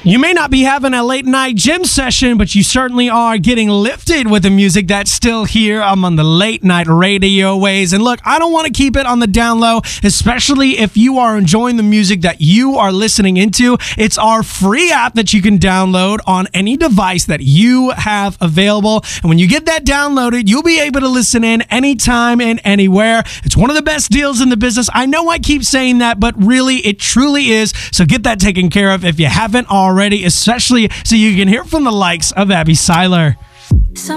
You may not be having a late night gym session, but you certainly are getting lifted with the music that's still here on the late night radio waves. And look, I don't want to keep it on the down low, especially if you are enjoying the music that you are listening into. It's our free app that you can download on any device that you have available. And when you get that downloaded, you'll be able to listen in anytime and anywhere. It's one of the best deals in the business. I know I keep saying that, but really, it truly is. So get that taken care of if you haven't already, especially so you can hear from the likes of Abby Seiler.